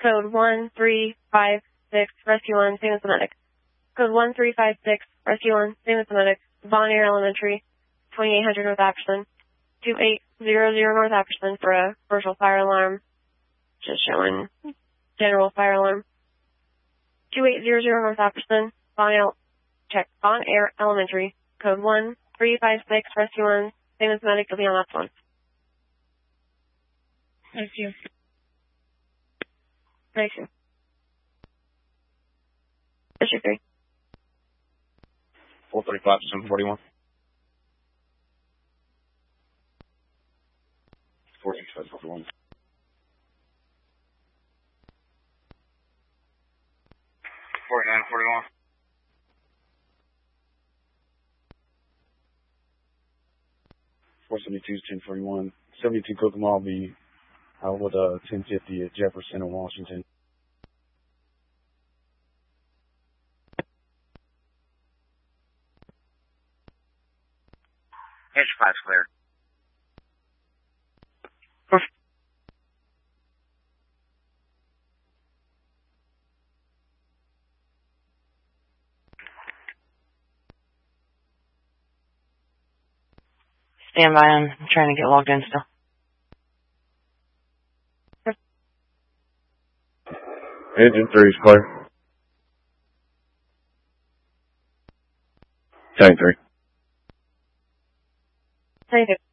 Code 1356, Rescue 1, same as the medic. Code 1356, Rescue 1, same as the medic. Bon Air Elementary, 2800 North Apperson. 2800 North Apperson for a virtual fire alarm. Just showing general fire alarm. 2800 North Apperson, Bon Air Elementary. Code 1356, Rescue 1, same as the medic, you'll be on last one. Thank you. Thank you. District 3. 435, 741. 465, 741. 49, 41. 472 is 1041. 72 Kokomo will be with 1050 at Jefferson and Washington. Edge 5's clear. Stand by, I'm trying to get logged in still. Engine 3 is clear. Tank 3. Thank you.